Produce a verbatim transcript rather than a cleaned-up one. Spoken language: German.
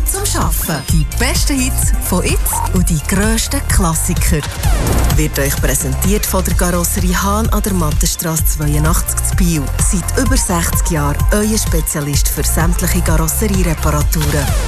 zum Arbeiten. Die besten Hits von jetzt und die grössten Klassiker. Wird euch präsentiert von der Karosserie Hahn an der Mattenstrasse zweiundachtzig zu Biel. Seit über sechzig Jahren euer Spezialist für sämtliche Karosseriereparaturen.